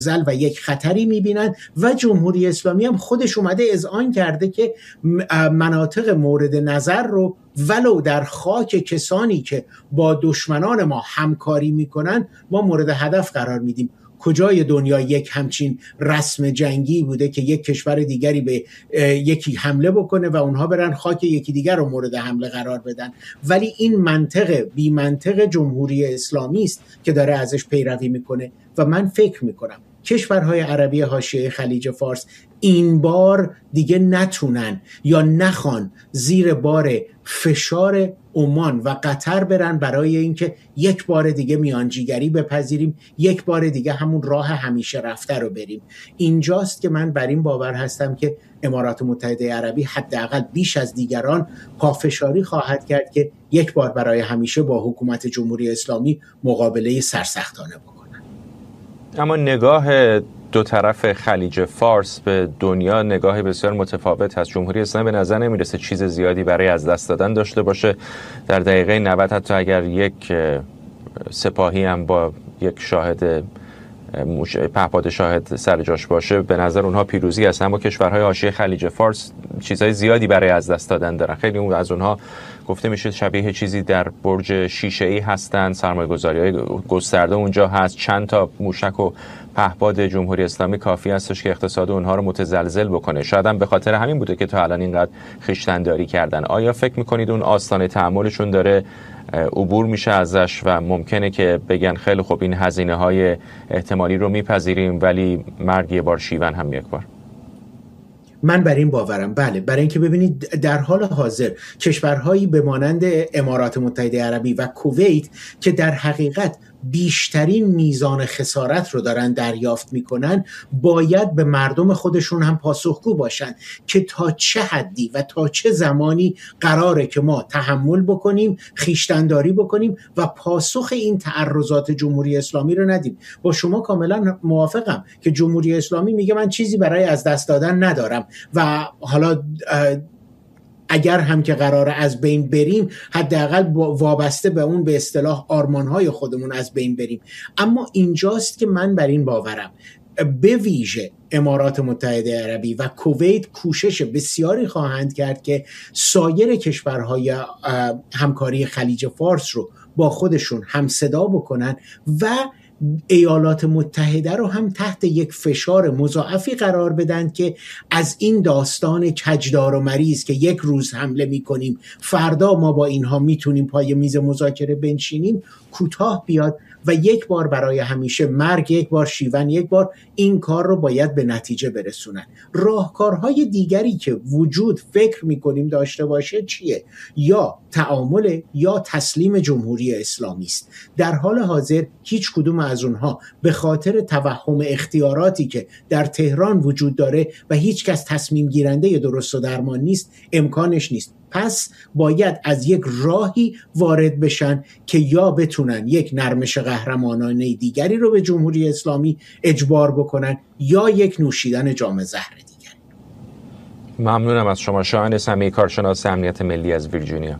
و یک خطری میبینن و جمهوری اسلامی هم خودش اومده اذعان کرده که مناطق مورد نظر رو ولو در خاک کسانی که با دشمنان ما همکاری میکنن ما مورد هدف قرار میدیم. کجای دنیا یک همچین رسم جنگی بوده که یک کشور دیگری به یکی حمله بکنه و اونها برن خاک یکی دیگر رو مورد حمله قرار بدن؟ ولی این بی منطق جمهوری اسلامی است که داره ازش پیروی میکنه و من فکر میکنم کشورهای عربی حاشیه خلیج فارس این بار دیگه نتونن یا نخوان زیر بار فشار عمان و قطر برن برای اینکه یک بار دیگه میانجیگری بپذیریم، یک بار دیگه همون راه همیشه رفته رو بریم. اینجاست که من بر این باور هستم که امارات متحده عربی حداقل بیش از دیگران پافشاری خواهد کرد که یک بار برای همیشه با حکومت جمهوری اسلامی مقابله سرسختانه بکنن. اما نگاه دو طرف خلیج فارس به دنیا نگاه بسیار متفاوت هست. جمهوری اسلامی به نظر نمیرسه چیز زیادی برای از دست دادن داشته باشه. در دقیقه 90 حتی اگر یک سپاهی هم با یک شاهد پهپاد شاهد سر جاش باشه به نظر اونها پیروزی هست. اما کشورهای حاشیه خلیج فارس چیزهای زیادی برای از دست دادن دارن. خیلی از اونها گفته میشه شبیه چیزی در برج شیشه‌ای هستن، سرمایه‌گذاری‌های گسترده اونجا هست، چند تا موشک و پهپاد جمهوری اسلامی کافی هستش که اقتصاد اونها رو متزلزل بکنه. شاید هم به خاطر همین بوده که تا الان اینقدر خویشتن‌داری کردن. آیا فکر می‌کنید اون آستانه تحملشون داره عبور میشه ازش و ممکنه که بگن خیلی خوب این هزینه‌های احتمالی رو میپذیریم ولی مرگ یه بار شیون هم یک بار؟ من بر این باورم، بله. برای اینکه ببینید در حال حاضر کشورهایی به مانند امارات متحده عربی و کویت که در حقیقت بیشترین میزان خسارت رو دارن دریافت میکنن باید به مردم خودشون هم پاسخگو باشن که تا چه حدی و تا چه زمانی قراره که ما تحمل بکنیم، خویشتن‌داری بکنیم و پاسخ این تعرضات جمهوری اسلامی رو ندیم. با شما کاملا موافقم که جمهوری اسلامی میگه من چیزی برای از دست دادن ندارم و حالا اگر هم که قراره از بین بریم حداقل وابسته به اون به اصطلاح آرمانهای خودمون از بین بریم. اما اینجاست که من بر این باورم به ویژه امارات متحده عربی و کویت کوشش بسیاری خواهند کرد که سایر کشورهای همکاری خلیج فارس رو با خودشون همصدا بکنن و ایالات متحده رو هم تحت یک فشار مضاعفی قرار بدن که از این داستان کجدار و مریض که یک روز حمله میکنیم فردا ما با اینها میتونیم پای میز مذاکره بنشینیم کوتاه بیاد و یک بار برای همیشه مرگ یک بار شیون یک بار این کار رو باید به نتیجه برسونن. راهکارهای دیگری که وجود فکر میکنیم داشته باشه چیه؟ یا تعامل یا تسلیم جمهوری اسلامی است. در حال حاضر هیچ کدوم از اونها به خاطر توهم اختیاراتی که در تهران وجود داره و هیچ کس تصمیم گیرنده درست و درمان نیست امکانش نیست. پس باید از یک راهی وارد بشن که یا بتونن یک نرمش قهرمانانه دیگری رو به جمهوری اسلامی اجبار بکنن یا یک نوشیدن جام زهر دیگری. ممنونم از شما. شاهین سمیعی، کارشناس امنیت ملی از ویرجینیا.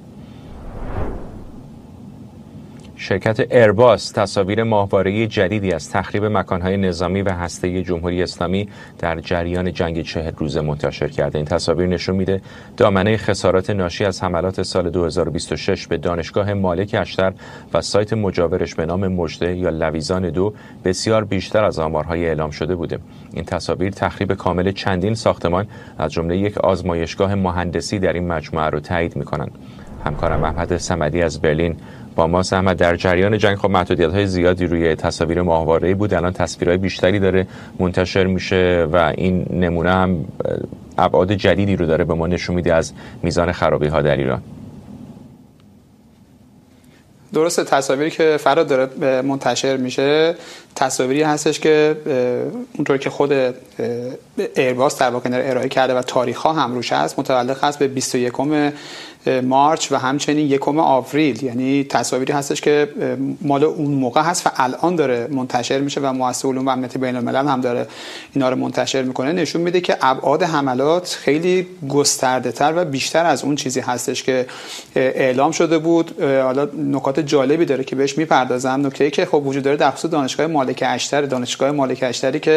شرکت ایرباس تصاویر ماهواره‌ای جدیدی از تخریب مکانهای نظامی و هسته‌ای جمهوری اسلامی در جریان جنگ 40 روزه منتشر کرده. این تصاویر نشون میده دامنه خسارات ناشی از حملات سال 2026 به دانشگاه مالک اشتر و سایت مجاورش به نام مژده یا لویزان 2 بسیار بیشتر از آمارهای اعلام شده بوده. این تصاویر تخریب کامل چندین ساختمان از جمله یک آزمایشگاه مهندسی در این مجموعه رو تایید می‌کنند. همکارم احمد صمدی از برلین با ما. احمد، در جریان جنگ خب محدودیت‌های زیادی روی تصاویر ماهواره‌ای بود، الان تصویرهای بیشتری داره منتشر میشه و این نمونه هم ابعاد جدیدی رو داره به ما نشون میده از میزان خرابی‌ها در ایران. درسته، تصاویری که فراد داره منتشر میشه تصاویری هستش که اونطور که خود ایرباس در واقع ارائه کرده و تاریخ‌ها هم روش هست متعلق هست به 21 مارچ و همچنین 1 آوریل، یعنی تصاویری هستش که مال اون موقع هست و الان داره منتشر میشه و مؤسسه علوم و امنیت بین الملل هم داره اینا رو منتشر میکنه. نشون میده که ابعاد حملات خیلی گسترده تر و بیشتر از اون چیزی هستش که اعلام شده بود. حالا نکات جالبی داره که بهش میپردازم. نکته‌ای که خب وجود داره در خصوص دانشگاه مالک اشتری که